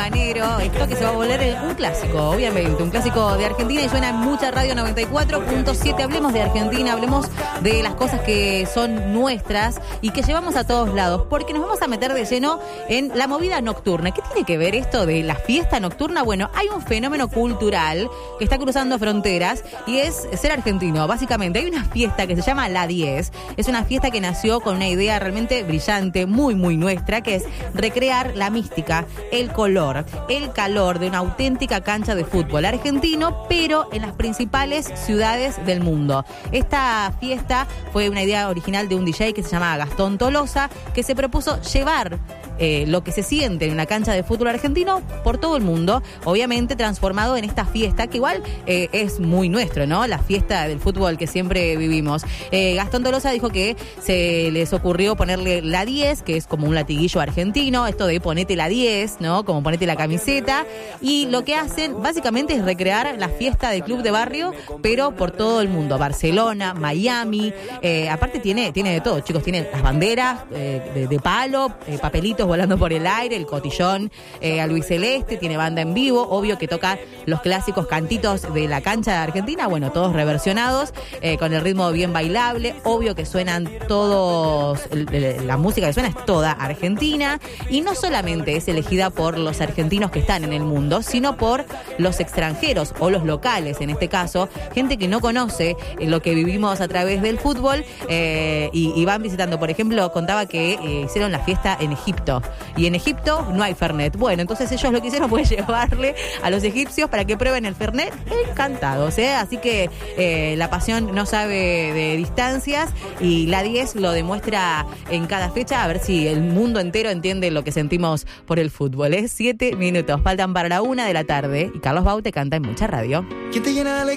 Habanero, esto que se va a volver un clásico, obviamente, un clásico de Argentina y suena en mucha radio 94.7. Hablemos de Argentina, hablemos de las cosas que son nuestras y que llevamos a todos lados, porque nos vamos a meter de lleno en la movida nocturna. ¿Qué tiene que ver esto de la fiesta nocturna? Bueno, hay un fenómeno cultural que está cruzando fronteras y es ser argentino. Básicamente, hay una fiesta que se llama La 10. Es una fiesta que nació con una idea realmente brillante, muy nuestra, que es recrear la mística, el color, el calor de una auténtica cancha de fútbol argentino, pero en las principales ciudades del mundo. Esta fiesta fue una idea original de un DJ que se llama Gastón Tolosa, que se propuso llevar lo que se siente en una cancha de fútbol argentino por todo el mundo, obviamente transformado en esta fiesta que igual es muy nuestro, ¿no? La fiesta del fútbol que siempre vivimos. Gastón Tolosa dijo que se les ocurrió ponerle la 10, que es como un latiguillo argentino, esto de ponete la 10, ¿no? Como ponete la camiseta, y lo que hacen básicamente es recrear la fiesta del club de barrio, pero por todo el mundo, Barcelona, Miami, aparte tiene de todo, chicos, tiene las banderas de palo, papelitos volando por el aire, el cotillón a Luis Celeste, tiene banda en vivo, obvio que toca los clásicos cantitos de la cancha de Argentina, bueno, todos reversionados, con el ritmo bien bailable, obvio que suenan todos, la música que suena es toda argentina, y no solamente es elegida por los argentinos que están en el mundo, sino por los extranjeros o los locales, en este caso, gente que no conoce lo que vivimos a través del fútbol y van visitando. Por ejemplo, contaba que hicieron la fiesta en Egipto, y en Egipto no hay Fernet. Bueno, entonces ellos lo que hicieron fue llevarle a los egipcios para que prueben el Fernet, encantados, ¿eh? Así que la pasión no sabe de distancias y la 10 lo demuestra en cada fecha, a ver si el mundo entero entiende lo que sentimos por el fútbol. 7 minutos, faltan para la 1 de la tarde y Carlos Baute canta en mucha radio. ¿Quién te llena de alegría?